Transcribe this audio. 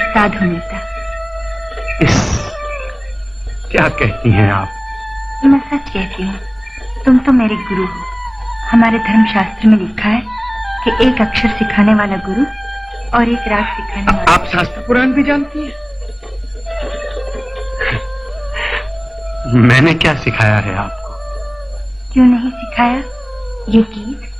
साधु मिलता। क्या कहती हैं आप? मैं सच कहती हूँ। तुम तो मेरे गुरु हो। हमारे धर्मशास्त्र में लिखा है कि एक अक्षर सिखाने वाला गुरु और एक राग सिखाने वाला। आप शास्त्र पुराण भी जानती हैं? मैंने क्या सिखाया है आपको? क्यों नहीं सिखाया? ये गीत,